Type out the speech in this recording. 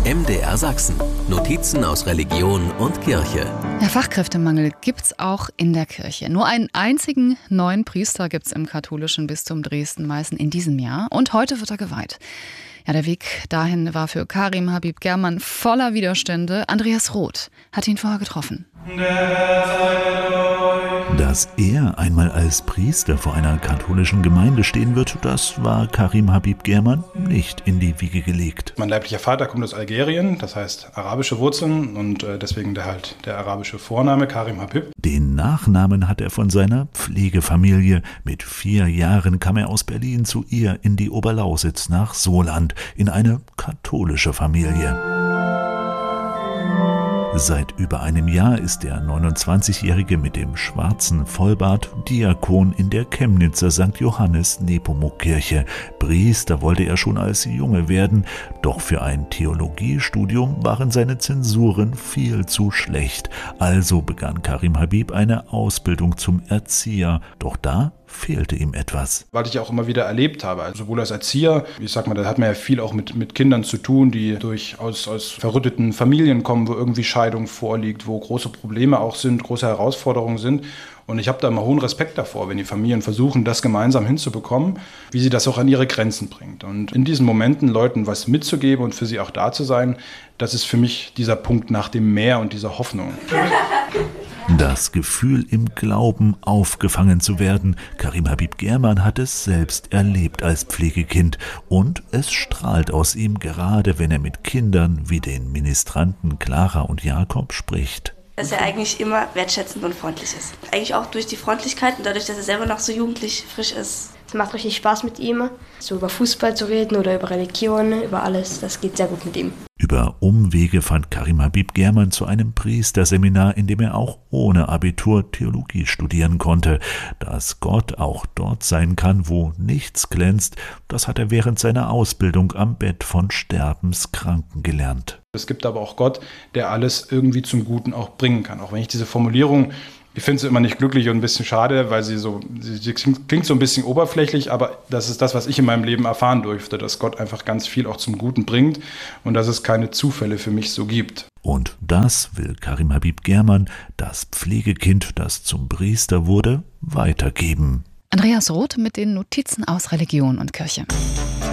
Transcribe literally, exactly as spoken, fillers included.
M D R Sachsen. Notizen aus Religion und Kirche. Ja, Fachkräftemangel gibt's auch in der Kirche. Nur einen einzigen neuen Priester gibt's im katholischen Bistum Dresden-Meißen in diesem Jahr. Und heute wird er geweiht. Ja, der Weg dahin war für Karim Habib German voller Widerstände. Andreas Roth hat ihn vorher getroffen. Dass er einmal als Priester vor einer katholischen Gemeinde stehen wird, das war Karim Habib German nicht in die Wiege gelegt. Mein leiblicher Vater kommt aus Algerien, das heißt arabische Wurzeln und deswegen der halt der arabische Vorname Karim Habib. Den Nachnamen hat er von seiner Pflegefamilie. Mit vier Jahren kam er aus Berlin zu ihr in die Oberlausitz nach Sohland, in eine katholische Familie. Seit über einem Jahr ist der neunundzwanzigjährige mit dem schwarzen Vollbart Diakon in der Chemnitzer Sankt Johannes Nepomuk-Kirche. Priester wollte er schon als Junge werden, doch für ein Theologiestudium waren seine Zensuren viel zu schlecht. Also begann Karim Habib eine Ausbildung zum Erzieher, doch da fehlte ihm etwas. Weil ich auch immer wieder erlebt habe, also sowohl als Erzieher, ich sag mal, da hat man ja viel auch mit, mit Kindern zu tun, die durchaus aus verrütteten Familien kommen, wo irgendwie Scheidung vorliegt, wo große Probleme auch sind, große Herausforderungen sind. Und ich habe da immer hohen Respekt davor, wenn die Familien versuchen, das gemeinsam hinzubekommen, wie sie das auch an ihre Grenzen bringt. Und in diesen Momenten Leuten was mitzugeben und für sie auch da zu sein, das ist für mich dieser Punkt nach dem Mehr und dieser Hoffnung. Das Gefühl, im Glauben aufgefangen zu werden. Karim Habib German hat es selbst erlebt als Pflegekind und es strahlt aus ihm, gerade wenn er mit Kindern wie den Ministranten Clara und Jakob spricht. Dass er eigentlich immer wertschätzend und freundlich ist. Eigentlich auch durch die Freundlichkeit und dadurch, dass er selber noch so jugendlich frisch ist. Es macht richtig Spaß mit ihm, so über Fußball zu reden oder über Religion, über alles. Das geht sehr gut mit ihm. Über Umwege fand Karim Habib German zu einem Priesterseminar, in dem er auch ohne Abitur Theologie studieren konnte. Dass Gott auch dort sein kann, wo nichts glänzt, das hat er während seiner Ausbildung am Bett von Sterbenskranken gelernt. Es gibt aber auch Gott, der alles irgendwie zum Guten auch bringen kann. Auch wenn ich diese Formulierung, ich finde sie immer nicht glücklich und ein bisschen schade, weil sie so, sie klingt so ein bisschen oberflächlich, aber das ist das, was ich in meinem Leben erfahren durfte, dass Gott einfach ganz viel auch zum Guten bringt und dass es keine Zufälle für mich so gibt. Und das will Karim Habib German, das Pflegekind, das zum Priester wurde, weitergeben. Andreas Roth mit den Notizen aus Religion und Kirche.